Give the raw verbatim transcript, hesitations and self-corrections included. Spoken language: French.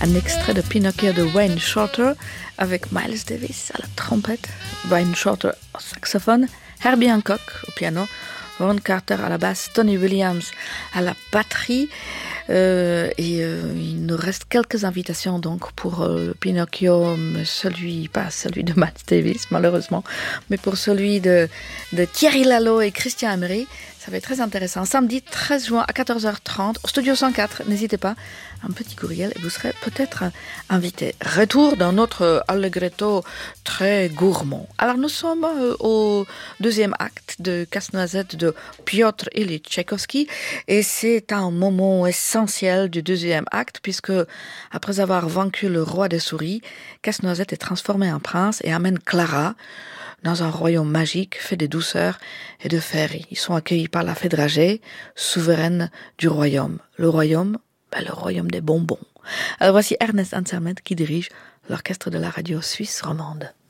un extrait de Pinocchio de Wayne Shorter avec Miles Davis à la trompette, Wayne Shorter au saxophone, Herbie Hancock au piano, Ron Carter à la basse, Tony Williams à la batterie. Euh, et euh, il nous reste quelques invitations donc pour euh, Pinocchio, mais celui, pas celui de Miles Davis malheureusement, mais pour celui de, de Thierry Lalo et Christian Emery. Ça va être très intéressant. Samedi treize juin à quatorze heures trente au studio cent quatre, n'hésitez pas, un petit courriel et vous serez peut-être invité. Retour dans notre allegretto très gourmand. Alors nous sommes euh, au deuxième acte de Casse-Noisette de Piotr Ilyich Tchaïkovski et c'est un moment essentiel du deuxième acte puisque après avoir vaincu le roi des souris, Casse-Noisette est transformé en prince et amène Clara dans un royaume magique fait de douceur et de féerie. Ils sont accueillis par la fée Dragée, souveraine du royaume. Le royaume, ben le royaume des bonbons. Alors voici Ernest Ansermet qui dirige l'orchestre de la radio suisse romande.